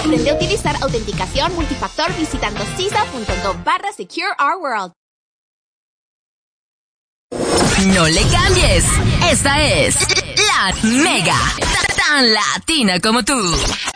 Aprende a utilizar autenticación multifactor visitando cisa.gov/SecureOurWorld. No le cambies. Esta es La Mega, tan latina como tú.